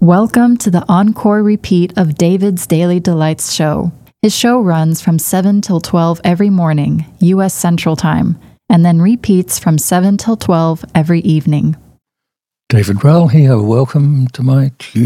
Welcome to the encore repeat of David's Daily Delights show. His show runs from 7 till 12 every morning, U.S. Central Time, and then repeats from 7 till 12 every evening. David Rowell here. Welcome to my